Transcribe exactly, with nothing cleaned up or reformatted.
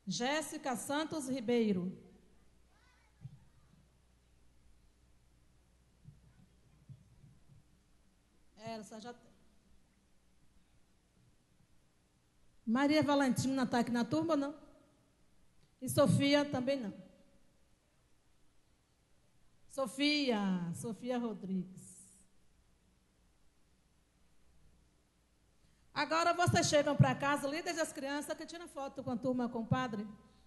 Jéssica Santos Ribeiro. Essa já tem. Maria Valentina está aqui na turma, não? E Sofia também não. Sofia, Sofia Rodrigues. Agora vocês chegam para casa, líderes das crianças, que tiram foto com a turma, com o padre.